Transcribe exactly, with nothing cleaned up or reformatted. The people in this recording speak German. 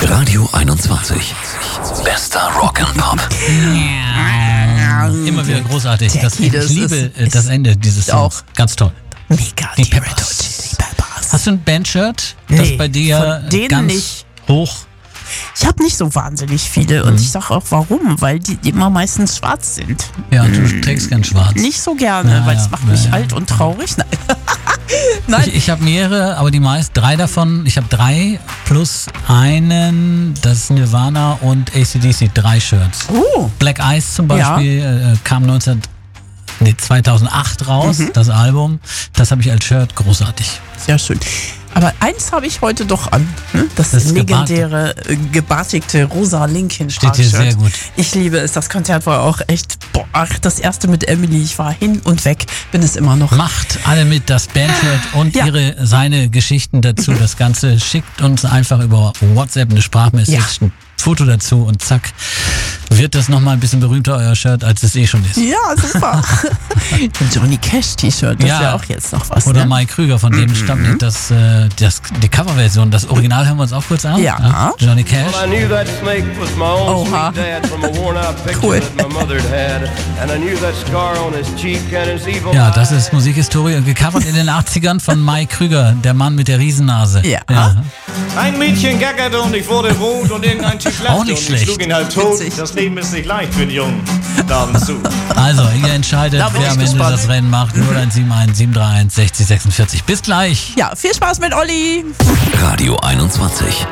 Radio einundzwanzig. Bester Rock'n'Pop. Immer wieder großartig. Das, Jackie, das ich liebe ist- äh, das Ende dieses auch Songs. Ganz toll. Mega, Die die Peppers. Red Hot Chili Peppers. Hast du ein Bandshirt, das Nee, bei dir von denen ganz nicht. hoch? Ich habe nicht so wahnsinnig viele und ich sag auch warum, weil die immer meistens schwarz sind. Ja, und du trägst gern schwarz. Nicht so gerne, Ja, weil ja, es macht ja, mich ja. alt und traurig. Nein. Nein. Ich, ich habe mehrere, aber die meist, drei davon, ich habe drei plus einen, das ist Nirvana und A C D C, drei Shirts. Oh, Black Ice zum Beispiel äh, kam neunzehn, nee, zweitausendacht raus, das Album. Das habe ich als Shirt, großartig. sehr schön. Aber eins habe ich heute doch an. Ne? Das, Das legendäre, äh, gebartigte Rosa Linkin Steht hier Shirt. sehr gut. Ich liebe es. Das Konzert war auch echt, boah, ach, das erste mit Emily. Ich war hin und weg, bin es immer noch. Macht alle mit, das Bandshirt und Ja. ihre seine Geschichten dazu. Das Ganze schickt uns einfach über WhatsApp eine Sprachmessage, Ja. ein Foto dazu und zack, wird das nochmal ein bisschen berühmter, euer Shirt, als es eh schon ist. Ja, super. Ein Johnny Cash T-Shirt, das Ja. ist ja auch jetzt noch was. Oder ne? Mike Krüger, von dem stammt das, äh, das, die Coverversion. Das Original hören wir uns auch kurz an. Ja. Johnny Cash. I knew that snake was my own Oha. sweet dad from a worn-out picture Cool. that my mother had, and I knew that scar on his cheek and his evil Ja, das eye. ist Musikhistorie und gecovert in den achtzigern von Mike Krüger, der Mann mit der Riesennase. Ja. Ein Mädchen gackerte und ich wurde rot und irgendein Typ lachte Auch nicht und ich schlecht. schlug ihn halt tot. Witzig. Das Leben ist nicht leicht für einen Jungen. Daumen zu. Also, ihr entscheidet, Da bin wer ich am Ende gespannt. das Rennen macht. null eins sieben eins, sieben drei eins, sechzig sechsundvierzig. Bis gleich. Ja, viel Spaß mit Olli. Radio einundzwanzig.